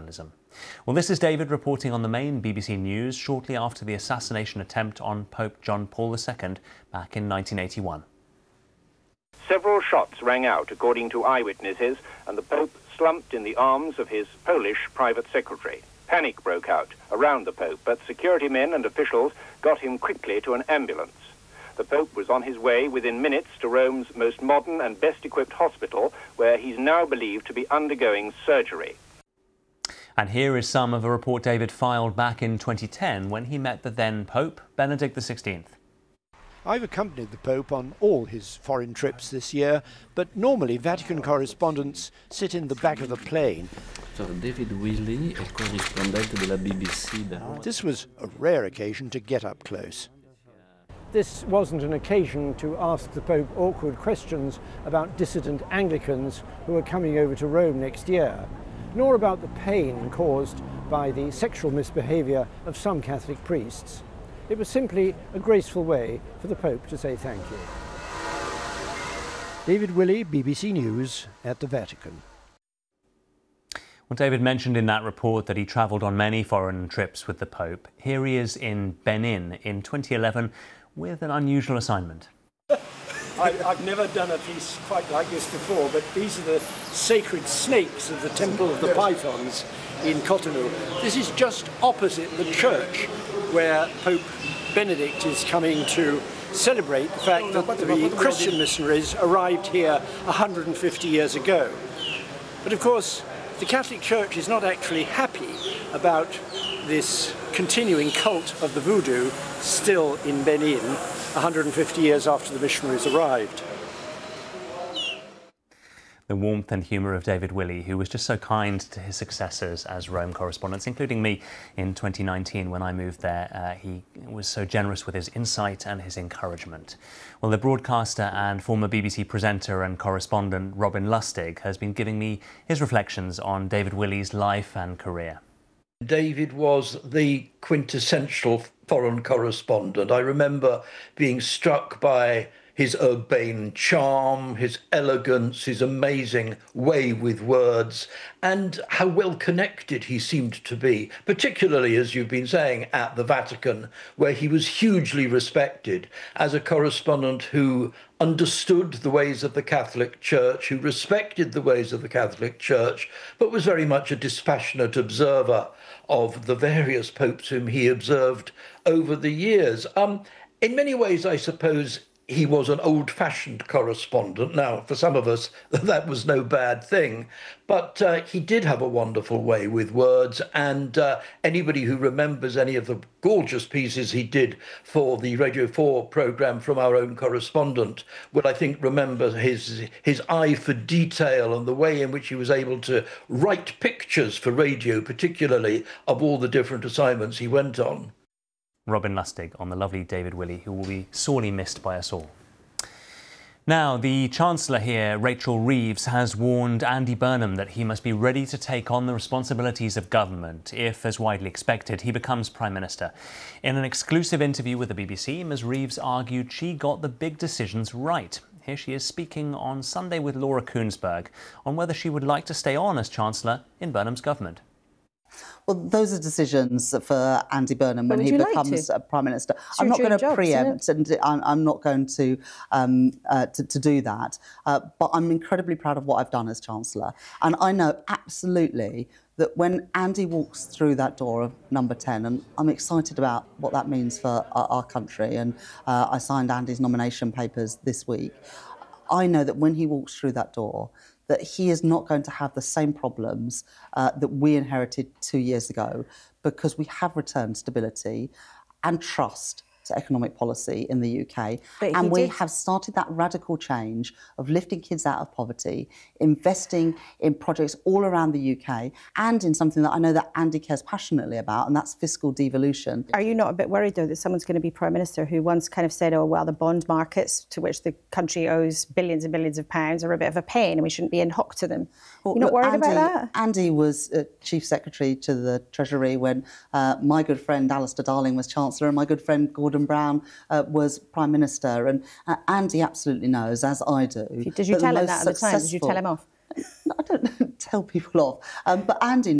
journalism. Well, this is David reporting on the main BBC News shortly after the assassination attempt on Pope John Paul II back in 1981. Several shots rang out, according to eyewitnesses, and the Pope slumped in the arms of his Polish private secretary. Panic broke out around the Pope, but security men and officials got him quickly to an ambulance. The Pope was on his way within minutes to Rome's most modern and best-equipped hospital, where he's now believed to be undergoing surgery. And here is some of a report David filed back in 2010 when he met the then Pope, Benedict XVI. I've accompanied the Pope on all his foreign trips this year, but normally Vatican correspondents sit in the back of the plane. David Willey, correspondent de la BBC. This was a rare occasion to get up close. This wasn't an occasion to ask the Pope awkward questions about dissident Anglicans who are coming over to Rome next year, nor about the pain caused by the sexual misbehaviour of some Catholic priests. It was simply a graceful way for the Pope to say thank you. David Willey, BBC News at the Vatican. Well, David mentioned in that report that he travelled on many foreign trips with the Pope. Here he is in Benin in 2011 with an unusual assignment. I've never done a piece quite like this before, but these are the sacred snakes of the Temple of the Pythons in Cotonou. This is just opposite the church where Pope Benedict is coming to celebrate the fact that the Christian missionaries arrived here 150 years ago. But of course, the Catholic Church is not actually happy about this continuing cult of the voodoo still in Benin 150 years after the missionaries arrived. The warmth and humour of David Willey, who was just so kind to his successors as Rome correspondents, including me in 2019 when I moved there. He was so generous with his insight and his encouragement. Well, the broadcaster and former BBC presenter and correspondent Robin Lustig has been giving me his reflections on David Willey's life and career. David was the quintessential foreign correspondent. I remember being struck by his urbane charm, his elegance, his amazing way with words, and how well connected he seemed to be, particularly, as you've been saying, at the Vatican, where he was hugely respected as a correspondent who understood the ways of the Catholic Church, who respected the ways of the Catholic Church, but was very much a dispassionate observer of the various popes whom he observed over the years. In many ways, I suppose, he was an old-fashioned correspondent. Now, for some of us, that was no bad thing. But he did have a wonderful way with words, and anybody who remembers any of the gorgeous pieces he did for the Radio 4 programme from our own correspondent will, I think, remember his eye for detail and the way in which he was able to write pictures for radio, particularly, of all the different assignments he went on. Robin Lustig on the lovely David Willey, who will be sorely missed by us all. Now, the Chancellor here, Rachel Reeves, has warned Andy Burnham that he must be ready to take on the responsibilities of government if, as widely expected, he becomes Prime Minister. In an exclusive interview with the BBC, Ms Reeves argued she got the big decisions right. Here she is speaking on Sunday with Laura Kuenssberg on whether she would like to stay on as Chancellor in Burnham's government. Well, those are decisions for Andy Burnham when he becomes Prime Minister. I'm not going to preempt, and I'm not going to do that. But I'm incredibly proud of what I've done as Chancellor. And I know absolutely that when Andy walks through that door of number 10, and I'm excited about what that means for our country, and I signed Andy's nomination papers this week, I know that when he walks through that door, that he is not going to have the same problems that we inherited 2 years ago, because we have returned stability and trust to economic policy in the UK. And we have started that radical change of lifting kids out of poverty, investing in projects all around the UK, and in something that I know that Andy cares passionately about, and that's fiscal devolution. Are you not a bit worried, though, that someone's going to be Prime Minister who once kind of said, oh, well, the bond markets to which the country owes billions and billions of pounds are a bit of a pain and we shouldn't be in hock to them? Well, you're not worried about that? Andy was Chief Secretary to the Treasury when my good friend Alistair Darling was Chancellor and my good friend Gordon Brown was Prime Minister. And Andy absolutely knows, as I do. Did you tell him that at the time? Did you tell him off? I don't tell people off. But Andy